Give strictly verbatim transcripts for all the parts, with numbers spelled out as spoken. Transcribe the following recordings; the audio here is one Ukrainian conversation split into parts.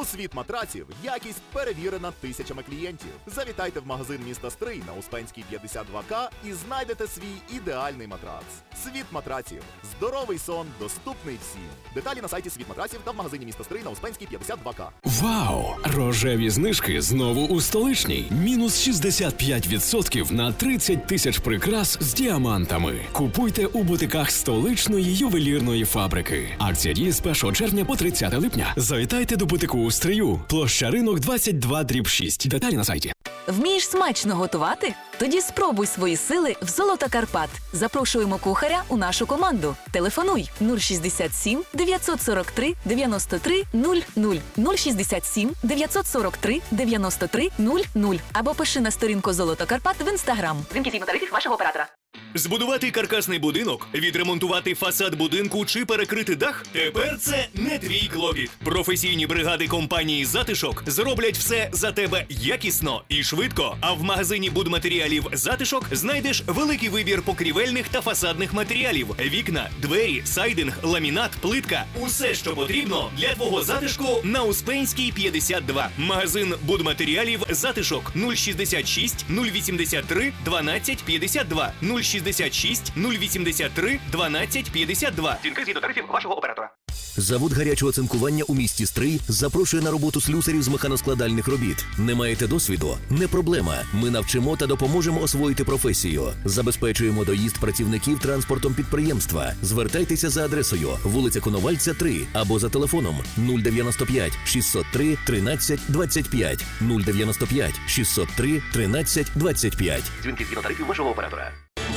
У світ матраців якість перевірена тисячами клієнтів. Завітайте в магазин міста Стрий на Успенській п'ятдесят два ка і знайдете свій ідеальний матрац. Світ матраців. Здоровий сон доступний всім. Деталі на сайті Світ матраців та в магазині міста Стрий на Успенській п'ятдесят два ка. Вау! Рожеві знижки знову у столичній. Мінус шістдесят п'ять відсотків на тридцять тисяч прикрас з діамантами. Купуйте у бутиках столичної ювелірної фабрики. Акція діє з першого червня по тридцяте липня. Завітайте до бутику у Стрию. Площа Ринок двадцять два дріб шість. Деталі на сайті. Вмієш смачно готувати? Тоді спробуй свої сили в «Золото Карпат». Запрошуємо кухаря у нашу команду. Телефонуй нуль шістдесят сім дев'ятсот сорок три дев'яносто три нуль нуль, нуль шістдесят сім дев'ятсот сорок три дев'яносто три нуль нуль або пиши на сторінку «Золото Карпат» в Інстаграм. Вимки згідно тарифів вашого оператора. Збудувати каркасний будинок, відремонтувати фасад будинку чи перекрити дах? Тепер це не твій клопіт. Професійні бригади компанії «Затишок» зроблять все за тебе якісно і швидко. А в магазині будматеріалів «Затишок» знайдеш великий вибір покрівельних та фасадних матеріалів. Вікна, двері, сайдинг, ламінат, плитка. Усе, що потрібно для твого затишку на Успенській п'ятдесят два. Магазин будматеріалів «Затишок» нуль шістдесят шість нуль вісімдесят три дванадцять п'ятдесят два. нуль шістдесят шість нуль вісімдесят три дванадцять п'ятдесят два. Дзвінки згідно тарифів вашого оператора. Завод гарячого цинкування у місті Стрий запрошує на роботу слюсарів з механоскладальних робіт. Не маєте досвіду? Не проблема. Ми навчимо та допоможемо освоїти професію. Забезпечуємо доїзд працівників транспортом підприємства. Звертайтеся за адресою вулиця Коновальця, три або за телефоном нуль дев'яносто п'ять шістсот три тринадцять двадцять п'ять, нуль дев'яносто п'ять шістсот три тринадцять двадцять п'ять. Дзвінки згідно тарифів вашого оператора.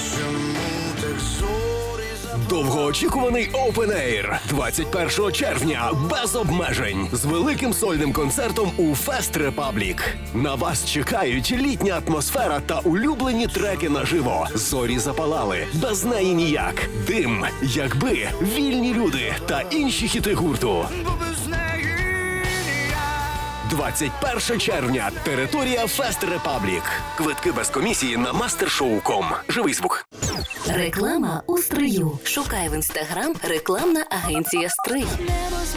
Довгоочікуваний Open Air двадцять першого червня без обмежень з великим сольним концертом у Fest Republic. На вас чекають літня атмосфера та улюблені треки наживо. Зорі запалали, без неї ніяк. Дим, якби, вільні люди та інші хіти гурту. двадцять першого червня. Територія Fest Republic. Квитки без комісії на мастершоу крапка ком. Живий звук. Реклама у Стрию. Шукай в Інстаграм рекламна агенція «Стрий».